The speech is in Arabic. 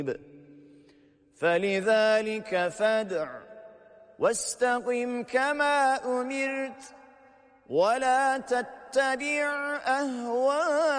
فلذلك فادع واستقم كما أمرت ولا تتبع أهواءهم